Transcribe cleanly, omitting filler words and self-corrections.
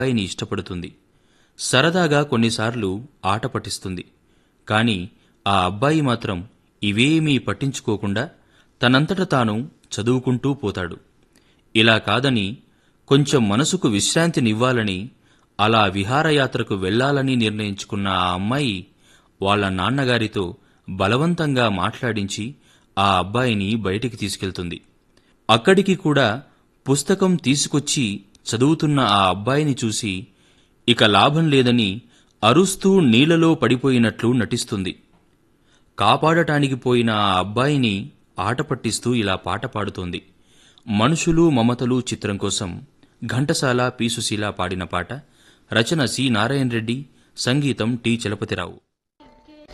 అబ్బాయిని ఇష్టపడుతుంది. సరదాగా కొన్నిసార్లు ఆట పట్టిస్తుంది. కాని ఆ అబ్బాయి మాత్రం ఇవేమీ పట్టించుకోకుండా తనంతట తాను చదువుకుంటూ పోతాడు. ఇలా కాదని కొంచెం మనసుకు విశ్రాంతినివ్వాలని, అలా విహారయాత్రకు వెళ్లాలని నిర్ణయించుకున్న ఆ అమ్మాయి వాళ్ళ నాన్నగారితో బలవంతంగా మాట్లాడించి ఆ అబ్బాయిని బయటికి తీసుకెళ్తుంది. అక్కడికి కూడా పుస్తకం తీసుకొచ్చి చదువుతున్న ఆ అబ్బాయిని చూసి ఇక లాభం లేదని అరుస్తూ నీళ్లలో పడిపోయినట్లు నటిస్తుంది. కాపాడటానికి పోయిన ఆ అబ్బాయిని ఆట పట్టిస్తూ ఇలా పాట పాడుతోంది. మనుషులు మమతలు చిత్రం కోసం ఘంటసాల, పి. సుశీల పాడిన పాట. రచన సి. నారాయణ రెడ్డి, సంగీతం టి. చలపతిరావు.